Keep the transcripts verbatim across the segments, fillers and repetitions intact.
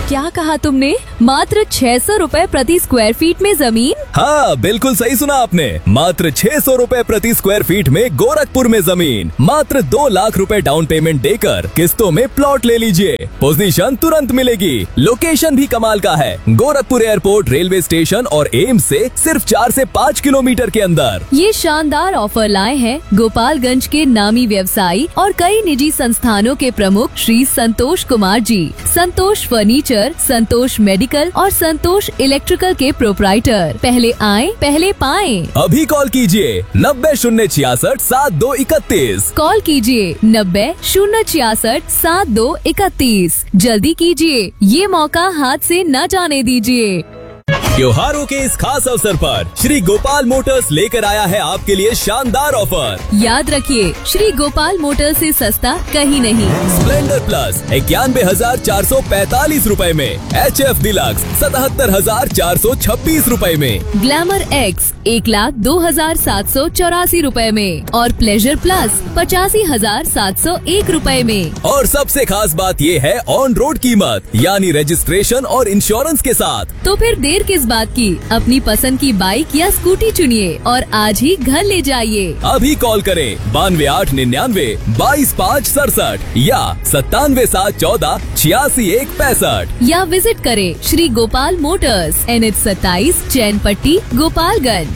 क्या कहा तुमने? मात्र छह सौ रूपए प्रति स्क्वायर फीट में जमीन? हाँ, बिल्कुल सही सुना आपने। मात्र छह सौ रूपए प्रति स्क्वायर फीट में गोरखपुर में जमीन। मात्र दो लाख रुपए डाउन पेमेंट देकर किस्तों में प्लॉट ले लीजिए। पोजीशन तुरंत मिलेगी। लोकेशन भी कमाल का है। गोरखपुर एयरपोर्ट, रेलवे स्टेशन और एम्स से सिर्फ चार से पाँच किलोमीटर के अंदर। ये शानदार ऑफर लाए हैं गोपालगंज के नामी व्यवसायी और कई निजी संस्थानों के प्रमुख श्री संतोष कुमार जी। संतोष फर्नीचर, संतोष मेडिकल और संतोष इलेक्ट्रिकल के प्रोप्राइटर। पहले आएं, पहले पाएं। अभी कॉल कीजिए नब्बे शून्य छियासठ सात दो इकतीस। कॉल कीजिए नब्बे शून्य छियासठ सात दो इकतीस। जल्दी कीजिए, ये मौका हाथ से न जाने दीजिए। त्योहारों के इस खास अवसर पर श्री गोपाल मोटर्स लेकर आया है आपके लिए शानदार ऑफर। याद रखिए, श्री गोपाल मोटर्स से सस्ता कहीं नहीं। स्प्लेंडर प्लस इक्यानवे हजार चार सौ पैतालीस रूपए में, एच एफ डिलक्स सतहत्तर हजार चार सौ छब्बीस रूपए में, ग्लैमर एक्स एक लाख दो हजार सात सौ चौरासी रूपए में और प्लेजर प्लस पचासी हजार सात सौ एक रूपए में। और सबसे खास बात ये है ऑन रोड कीमत यानी रजिस्ट्रेशन और इंश्योरेंस के साथ। तो फिर देर किस बात की? अपनी पसंद की बाइक या स्कूटी चुनिए और आज ही घर ले जाइए। अभी कॉल करें बानवे आठ निन्यानवे बाईस पाँच सड़सठ या सत्तानवे सात चौदह छियासी एक पैंसठ या विजिट करें Shri Gopal Motors, N H सत्ताईस, चैन पट्टी, गोपालगंज।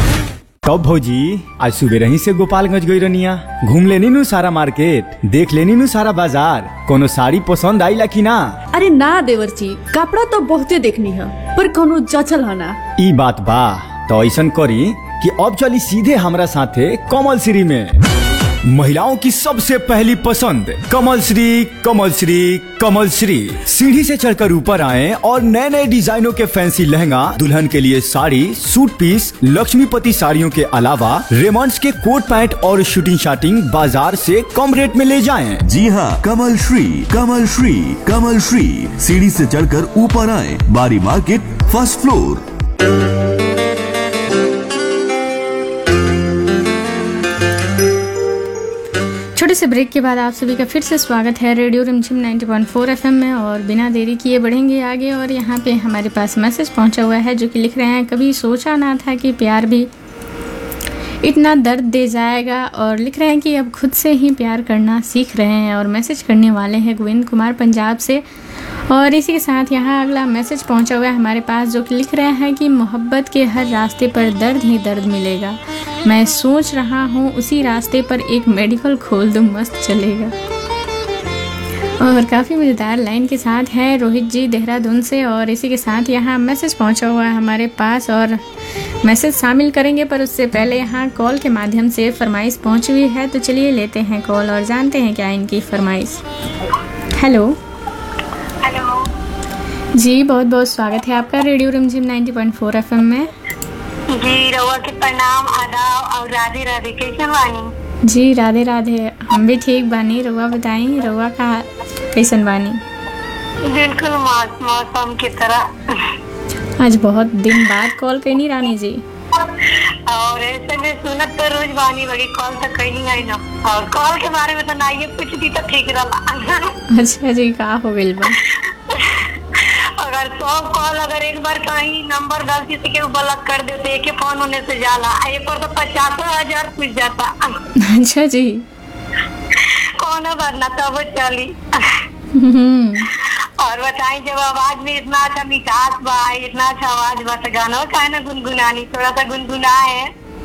कब भौजी? आज सुबह रही से गोपालगंज गई रनिया। घूम लेनी नु सारा मार्केट, देख लेनी नु सारा बाजार। कोनो साड़ी पसंद आई ला की ना? अरे ना देवर जी, कपड़ा तो बहुते देखनी है पर कोनो जचल है ना। ई बात बा, तो ऐसन करी कि अब चली सीधे हमरा साथे कमल श्री में। महिलाओं की सबसे पहली पसंद कमल श्री, कमल श्री, कमल श्री। सीढ़ी से चढ़कर ऊपर आए और नए नए डिजाइनों के फैंसी लहंगा, दुल्हन के लिए साड़ी, सूट पीस, लक्ष्मीपति साड़ियों के अलावा रेमंड्स के कोट पैंट और शूटिंग शाटिंग बाजार से कम रेट में ले जाएं। जी हाँ, कमल श्री, कमल श्री, कमल श्री। सीढ़ी से चढ़कर ऊपर आए, बारी मार्केट, फर्स्ट फ्लोर। छोटे से ब्रेक के बाद आप सभी का फिर से स्वागत है रेडियो रिमझिम नब्बे पॉइंट चार एफएम में। और बिना देरी किए बढ़ेंगे आगे। और यहाँ पे हमारे पास मैसेज पहुँचा हुआ है जो कि लिख रहे हैं, कभी सोचा ना था कि प्यार भी इतना दर्द दे जाएगा। और लिख रहे हैं कि अब खुद से ही प्यार करना सीख रहे हैं। और मैसेज करने वाले हैं गोविंद कुमार पंजाब से। और इसी के साथ यहाँ अगला मैसेज पहुँचा हुआ है हमारे पास जो कि लिख रहे हैं कि मोहब्बत के हर रास्ते पर दर्द ही दर्द मिलेगा। मैं सोच रहा हूँ उसी रास्ते पर एक मेडिकल खोल दूँ, मस्त चलेगा। और काफ़ी मज़ेदार लाइन के साथ है रोहित जी देहरादून से। और इसी के साथ यहाँ मैसेज पहुँचा हुआ है हमारे पास और मैसेज शामिल करेंगे, पर उससे पहले यहाँ कॉल के माध्यम से फरमाइश पहुँची हुई है। तो चलिए लेते हैं कॉल और जानते हैं क्या इनकी फरमाइश। हेलो हेलो जी, बहुत बहुत स्वागत है आपका रेडियो रिमझिम नब्बे पॉइंट चार एफएम में। जी रउआ के प्रणाम, आदाब और राधे राधे। कैसे बानी? जी राधे राधे, हम भी ठीक बानी। रउआ बताई, रउआ का कैसन बानी? बिल्कुल मौसम की तरह। आज बहुत दिन बाद कॉल कैनी रानी जी। और ऐसे में सुनत तो रोज बानी बड़ी, कॉल तो कैनी आई ना। और कॉल के बारे में तो ना ये पूछ दी तो ठीक रहा। अच्छा जी, का हो गइल बा? अगर सौ कॉल अगर एक बार कहीं नंबर गलती से केहू ब्लॉक कर दे तो एक फोन होने से जाला, एक बार तो पचास हजार पूछ जाता। अच्छा जी, कौन भरना तब चली। और बताई, जब आवाज में इतना अच्छा मिठास बा, इतना अच्छा आवाज बा, तो गाना काहे ना गुनगुनानी, थोड़ा सा गुनगुना है।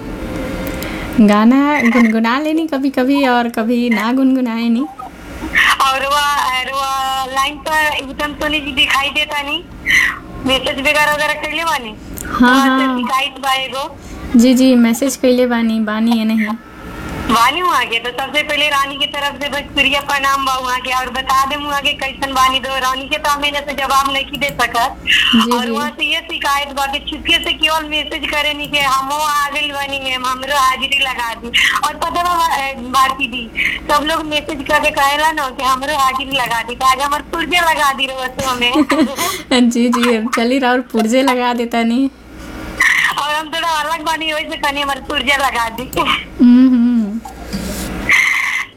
गाना गुनगुना लेनी कभी कभी और कभी ना गुनगुनाए नहीं। और वो लाइन पर उत्तम सोनी जी दिखाई देता नहीं, मैसेज वगैरह वगैरह कर ले बानी। हाँ हाँ शिकायत बाएगो। जी जी, मैसेज कैले बानी बानी है नहीं बानी वहाँ के। तो सबसे पहले रानी की तरफ से भोजपुरिया प्रणाम बा वहाँ के। और बता दे वहाँ के कैसन बानी। दो रानी के तो हमें से जवाब नहीं दे सकत। और वहाँ से ये शिकायत बा कि चुपके से केवल मैसेज करे नहीं के हम आ गई बनी मैम, हमरो हाजिरी लगा दी। और पता बा भारती दी, सब लोग मैसेज करके कहेला ना कि हमरो हाजिरी लगा दी, तो आज हमारे पुर्जे लगा दी रहे हमें। जी जी, चली रहा और पुर्जे लगा देता नहीं। और हम थोड़ा अलग बानी वैसे कहनी हमारे पुर्जे लगा दी।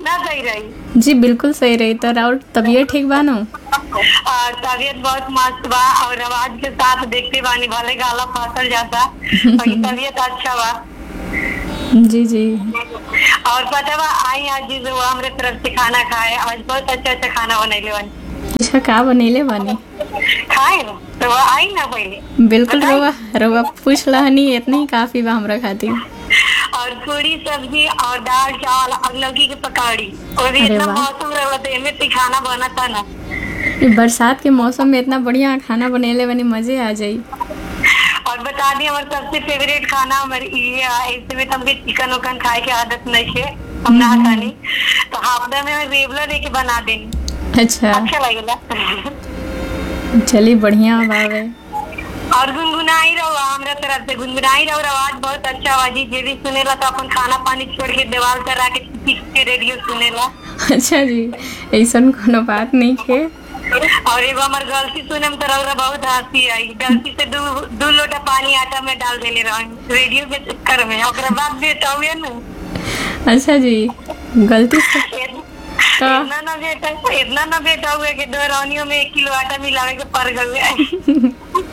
कितना सही रही? जी बिल्कुल सही रही। तो और तबीयत ठीक बानो? और तबीयत बहुत मस्त बा और आवाज के साथ देखते बानी भले गाला फसल जाता और तबीयत अच्छा बा। जी जी। और पता बा आई आज जो हमरे तरफ से खाना खाए, आज बहुत अच्छा अच्छा खाना बनैले बानी। अच्छा का बनैले बानी? खाए ना तो आई ना पहले। बिल्कुल रवा रवा पूछ लहनी इतना ही काफी बा हमरा खातिर। और पूरी सब्जी और दाल चावल और लौकी की पकौड़ी और इतना मौसम रहा तो एमे खाना बना था ना। बरसात के मौसम में इतना बढ़िया खाना बनेले बनी मजे आ जाई। और बता दी हमारे सबसे फेवरेट खाना हमारे ये ऐसे में हमके चिकन उकन खाए के आदत नहीं है, हम ना खानी तो हफ्ता में हम रेगुलर लेके बना देनी। अच्छा अच्छा लगेगा। चली बढ़िया बावे। और गुनगुनाई रहो हमरा तरफ से, गुनगुनाई रहो, आवाज बहुत अच्छा आवाजी जे भी सुनेला तो अपन खाना पानी छोड़ के दीवार पर आके पीट के रेडियो सुनेला। अच्छा जी ऐसा कोनो बात नहीं है। और एगो हमार गलती सुने में तो बहुत हंसी आई, गलती से दो दो लोटा पानी आटा में डाल देले रही रेडियो के चक्कर में, ओकरा बाद बेटा हुए ना। अच्छा जी गलती से इतना ना बेटा इतना ना बेटा हुए कि दो रानियों में एक किलो आटा मिलावे के पड़ गए।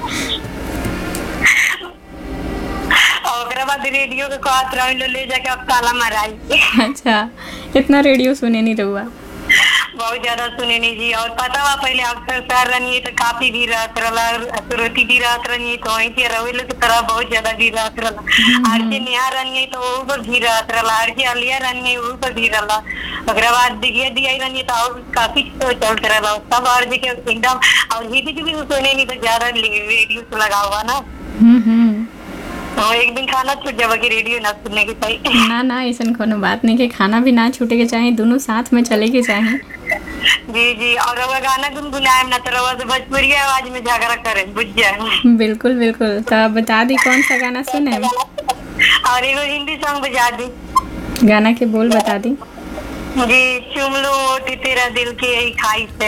और बाद रेडियो के कहत रही ले जाके अब ताला माराई। अच्छा इतना रेडियो सुने नहीं रहुआ? बहुत ज्यादा सुने नहीं जी। और पता हुआ पहले अक्सर शहर रही तो काफी भी रहत रहा, रोटी भी रहत रही तो वहीं से रवेले की तरह बहुत ज्यादा भी रहत रहा। आरजे निहार रही तो वो पर भी रहत रहा, आरजे अलिया रही वो पर भी रहा, अगर बाद दिखिए दिया रही तो और काफी तो चलते रहा सब आरजे के एकदम। और हिंदी भी सुने नहीं तो ज्यादा रेडियो से लगा हुआ ना। तो एक दिन खाना छूट जावा कि रेडियो ना सुनने के चाहिए। ना ना ऐसा कोनो बात नहीं कि खाना भी ना छूटे के चाहिए, दोनों साथ में चले के चाहिए। जी जी। और अब गाना गुनगुनाए ना तो भोजपुरी आवाज में झगड़ा करे बुझ जाए। बिल्कुल बिल्कुल। तो बता दी कौन सा गाना सुने? और एगो हिंदी सॉन्ग बजा दी। गाना के बोल बता दी। जी चुम लो ओट तेरा दिल के यही खाई से।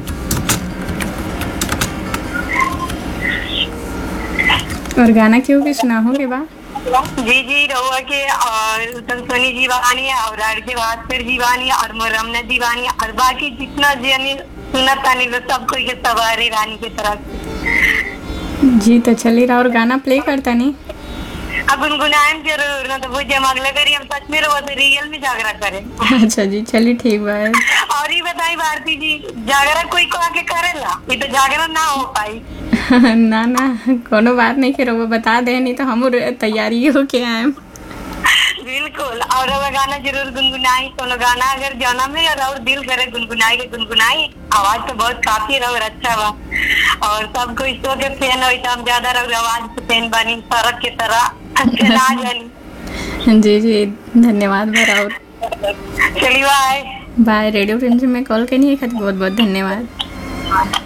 और गाना क्यों भी सुना हो के बा? जी जी रहुआ के और उत्तम सोनी जी वानी और आरजे भास्कर जी वानी और मोरमना जी वानी और बाकी जितना जनी सुनत तानी सब कोई के सवारी रानी की तरफ। जी तो चली रहा और गाना प्ले करता नहीं अब गुनगुनाएं जरूर ना तो वो जम अगले करी हम सच में रहो तो रियल में जागरा करें। अच्छा जी चलिए ठीक बात। और ये बताई भारती जी जागरा कोई को आके करेला ये तो जागरा ना हो पाई। ना ना कोनो बात नहीं करो वो बता दे नहीं तो हम तैयारी हो के आए। बिल्कुल। और वो गाना जरूर गुनगुनाई, कोनो गाना अगर जाना में और दिल करे गुनगुनाई के गुनगुनाई। आवाज तो बहुत काफी रहो अच्छा बा और सब कोई सो के फैन हो तो हम ज्यादा रहो आवाज से फैन बनी सड़क की तरह ना जानी। जी जी धन्यवाद बराबर। चलिए बाय बाय। रेडियो रिमझिम में कॉल करनी है बहुत बहुत धन्यवाद।